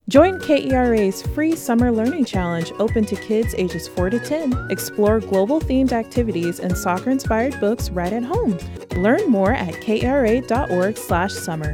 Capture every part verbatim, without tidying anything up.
Join K E R A's free Summer Learning Challenge open to kids ages four to ten. Explore global-themed activities and soccer-inspired books right at home. Learn more at kra.org slash summer.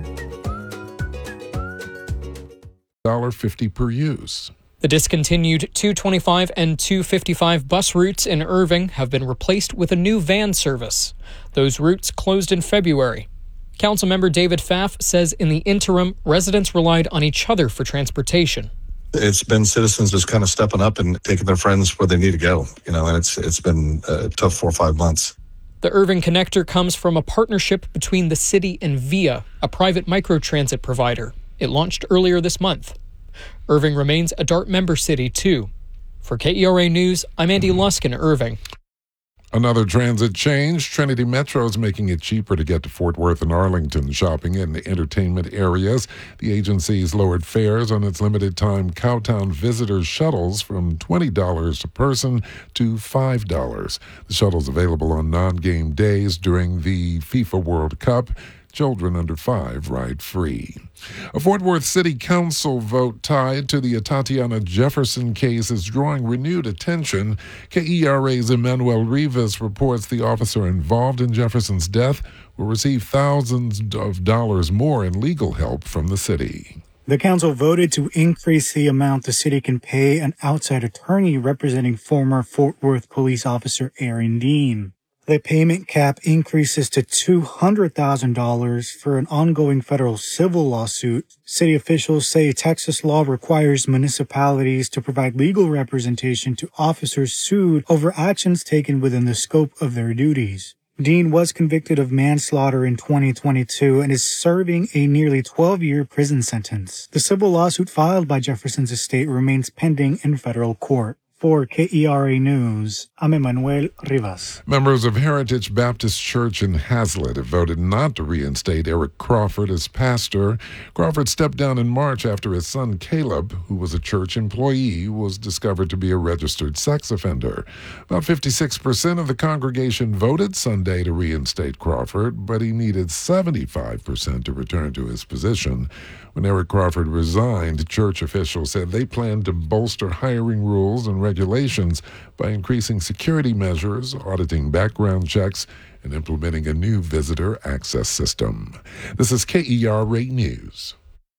one dollar fifty per use. The discontinued two twenty-five and two fifty-five bus routes in Irving have been replaced with a new van service. Those routes closed in February. Councilmember David Pfaff says in the interim, residents relied on each other for transportation. It's been citizens just kind of stepping up and taking their friends where they need to go, you know, and it's it's been a tough four or five months. The Irving Connector comes from a partnership between the city and Via, a private microtransit provider. It launched earlier this month. Irving remains a DART member city, too. For K E R A News, I'm Andy Lusk in Irving. Another transit change. Trinity Metro is making it cheaper to get to Fort Worth and Arlington shopping in the entertainment areas. The agency's lowered fares on its limited-time Cowtown Visitors shuttles from twenty dollars a person to five dollars. The shuttle's available on non-game days during the FIFA World Cup. Children under five ride free. A Fort Worth City Council vote tied to the Tatiana Jefferson case is drawing renewed attention. K E R A's Emmanuel Rivas reports the officer involved in Jefferson's death will receive thousands of dollars more in legal help from the city. The council voted to increase the amount the city can pay an outside attorney representing former Fort Worth police officer Aaron Dean. The payment cap increases to two hundred thousand dollars for an ongoing federal civil lawsuit. City officials say Texas law requires municipalities to provide legal representation to officers sued over actions taken within the scope of their duties. Dean was convicted of manslaughter in twenty twenty-two and is serving a nearly twelve-year prison sentence. The civil lawsuit filed by Jefferson's estate remains pending in federal court. For K E R A News, I'm Emmanuel Rivas. Members of Heritage Baptist Church in Hazlet have voted not to reinstate Eric Crawford as pastor. Crawford stepped down in March after his son Caleb, who was a church employee, was discovered to be a registered sex offender. About fifty-six percent of the congregation voted Sunday to reinstate Crawford, but he needed seventy-five percent to return to his position. When Eric Crawford resigned, church officials said they planned to bolster hiring rules and regulations by increasing security measures, auditing background checks, and implementing a new visitor access system. This is K E R A News.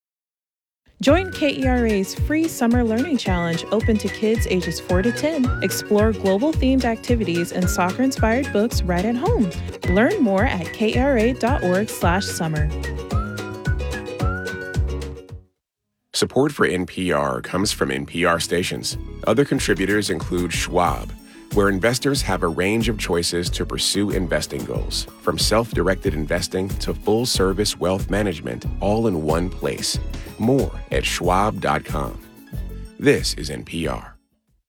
Join K E R A's free Summer Learning Challenge open to kids ages four to ten. Explore global-themed activities and soccer-inspired books right at home. Learn more at kra.org slash summer. Support for N P R comes from N P R stations. Other contributors include Schwab, where investors have a range of choices to pursue investing goals, from self-directed investing to full-service wealth management, all in one place. More at schwab dot com. This is N P R.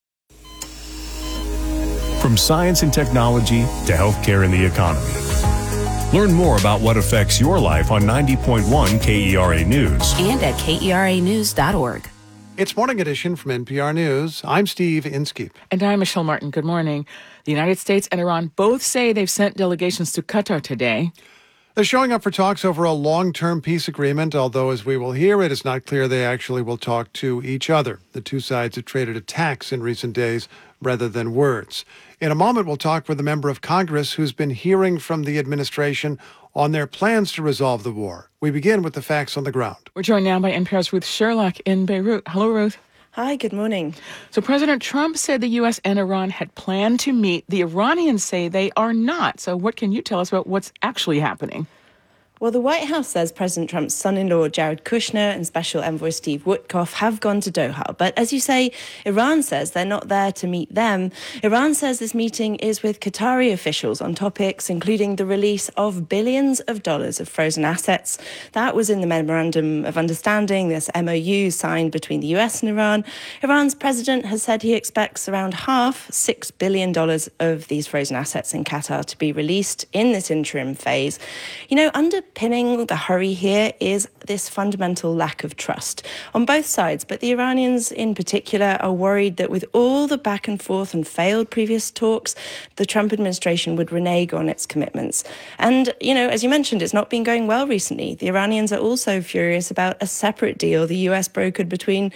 From science and technology to healthcare and the economy. Learn more about what affects your life on ninety point one K E R A News and at K E R A news dot org. It's Morning Edition from N P R News. I'm Steve Inskeep. And I'm Michelle Martin. Good morning. The United States and Iran both say they've sent delegations to Qatar today. They're showing up for talks over a long-term peace agreement, although as we will hear, it is not clear they actually will talk to each other. The two sides have traded attacks in recent days rather than words. In a moment, we'll talk with a member of Congress who's been hearing from the administration on their plans to resolve the war. We begin with the facts on the ground. We're joined now by N P R's Ruth Sherlock in Beirut. Hello, Ruth. Hi, good morning. So President Trump said the U S and Iran had planned to meet. The Iranians say they are not. So what can you tell us about what's actually happening? Well, the White House says President Trump's son-in-law, Jared Kushner, and Special Envoy Steve Witkoff have gone to Doha. But as you say, Iran says they're not there to meet them. Iran says this meeting is with Qatari officials on topics including the release of billions of dollars of frozen assets. That was in the Memorandum of Understanding, this M O U signed between the U S and Iran. Iran's president has said he expects around half, six billion dollars of these frozen assets in Qatar to be released in this interim phase. You know, under Underpinning the hurry here is this fundamental lack of trust on both sides, but the Iranians in particular are worried that with all the back and forth and failed previous talks, the Trump administration would renege on its commitments. And, you know, as you mentioned, it's not been going well recently. The Iranians are also furious about a separate deal the U S brokered between